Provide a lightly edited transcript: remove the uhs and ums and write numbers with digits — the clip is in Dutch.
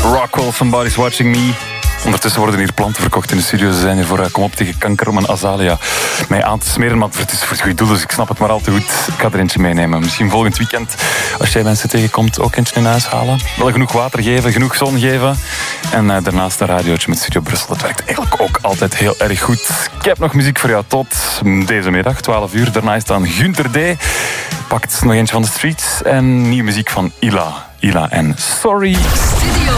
Rockwell, Somebody's Watching Me. Ondertussen worden hier planten verkocht in de studio. Ze zijn hier voor Kom op tegen kanker om een azalea mij aan te smeren. Maar het is voor het goede doel, dus ik snap het maar al te goed. Ik ga er eentje meenemen. Misschien volgend weekend, als jij mensen tegenkomt, ook eentje in huis halen. Wel genoeg water geven, genoeg zon geven. En daarnaast een radiootje met Studio Brussel. Dat werkt eigenlijk ook altijd heel erg goed. Ik heb nog muziek voor jou tot deze middag, 12 uur. Daarna is dan Gunter D. Pakt nog eentje van de Streets. En nieuwe muziek van Ila en Sorry.